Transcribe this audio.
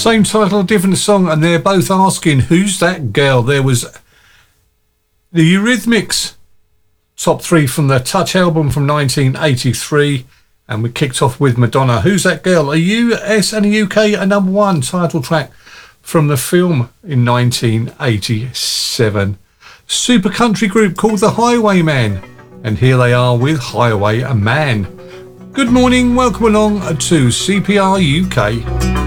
Same title, different song, and they're both asking, who's that girl? There was the Eurythmics, top three from the Touch album from 1983, and we kicked off with Madonna, Who's That Girl? A US and a UK, a number one title track from the film in 1987. Super country group called the Highwaymen, and here they are with Highway Man. Good morning, welcome along to CPR UK.